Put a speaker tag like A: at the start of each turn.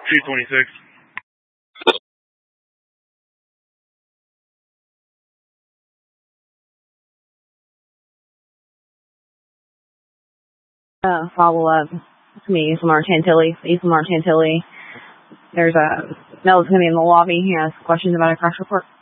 A: 226.
B: Follow up. It's going to be Eastlamar Chantilly. There's a male that's going to be in the lobby. He has questions about a crash report.